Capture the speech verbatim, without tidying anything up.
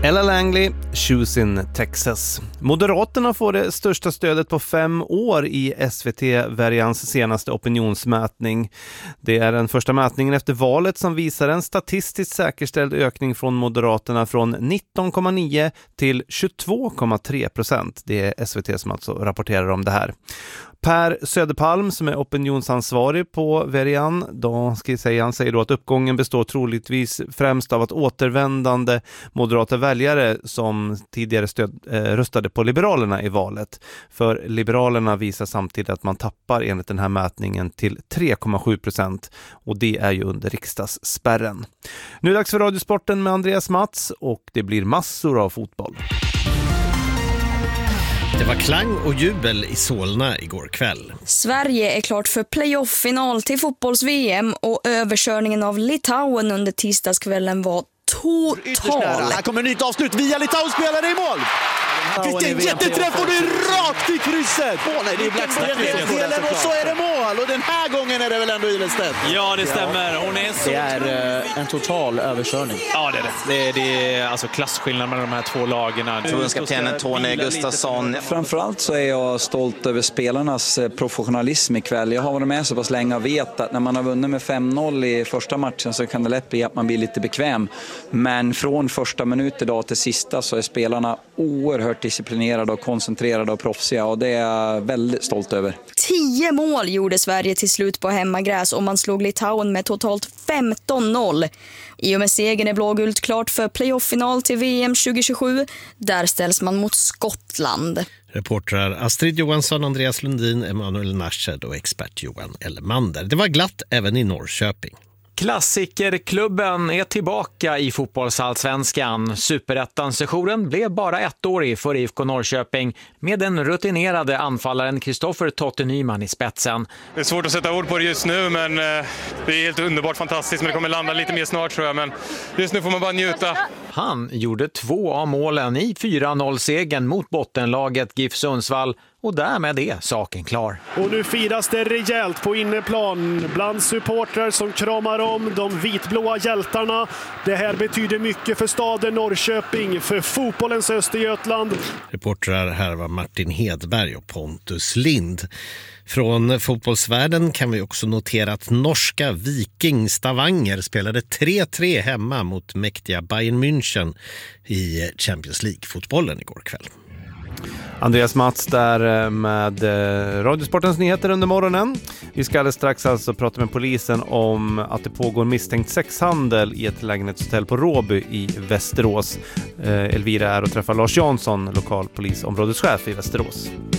Ella Langley, Choose in Texas. Moderaterna får det största stödet på fem år i S V T-Verians senaste opinionsmätning. Det är den första mätningen efter valet som visar en statistiskt säkerställd ökning från Moderaterna från nitton komma nio till tjugotvå komma tre procent. Det är S V T som alltså rapporterar om det här. Per Söderpalm som är opinionsansvarig på Verian, då ska jag säga, han säger då att uppgången består troligtvis främst av att återvändande moderata väljare som tidigare stöd, eh, röstade på Liberalerna i valet. För Liberalerna visar samtidigt att man tappar enligt den här mätningen till tre komma sju procent och det är ju under riksdagsspärren. Nu är det dags för Radiosporten med Andreas Mats och det blir massor av fotboll. Det var klang och jubel i Solna igår kväll. Sverige är klart för playoff-final till fotbolls-V M och överkörningen av Litauen under tisdagskvällen var total. Här kommer nytt avslut via Litauen spelare i mål. Det är en jätteträff och det är rakt i krysset. Åh nej, det är Blackstad. Och så är det mål. Och den här gången är det väl ändå Ilestedt. Ja, det stämmer. Hon är så... Det är uh, en total överkörning. Ja, det är det. Det är, det är alltså klassskillnad mellan de här två lagen. Förbundskaptenen Tony Gustafsson. Framförallt så är jag stolt över spelarnas professionalism ikväll. Jag har varit med så pass länge och vet att när man har vunnit med fem noll i första matchen så kan det lätt bli att man blir lite bekväm. Men från första minut idag till sista så är spelarna oerhört disciplinerade och koncentrerade och proffsiga och det är jag väldigt stolt över. Tio mål gjorde Sverige till slut på hemmagräs och man slog Litauen med totalt femton noll. I och med segern är blågult klart för playoff-final till V M tjugo tjugosju. Där ställs man mot Skottland. Reportrar Astrid Johansson, Andreas Lundin, Emanuel Narshed och expert Johan Elmander. Det var glatt även i Norrköping. Klassikerklubben är tillbaka i fotbollsallsvenskan. Superettan-sessionen blev bara ettårig för I F K Norrköping med den rutinerade anfallaren Kristoffer Totte Nyman i spetsen. Det är svårt att sätta ord på det just nu, men det är helt underbart fantastiskt. Men det kommer landa lite mer snart tror jag, men just nu får man bara njuta. Han gjorde två av målen i fyra noll-segern mot bottenlaget GIF Sundsvall. Och därmed är saken klar. Och nu firas det rejält på inneplan bland supportrar som kramar om de vitblåa hjältarna. Det här betyder mycket för staden Norrköping, för fotbollens Östergötland. Reportrar här var Martin Hedberg och Pontus Lind. Från fotbollsvärlden kan vi också notera att norska Viking Stavanger spelade tre tre hemma mot mäktiga Bayern München i Champions League-fotbollen igår kväll. Andreas Mats där med Radiosportens nyheter under morgonen. Vi ska alldeles strax alltså prata med polisen om att det pågår misstänkt sexhandel i ett lägenhetshotell på Råby i Västerås. Elvira är och träffar Lars Jansson, lokalpolisområdeschef i Västerås.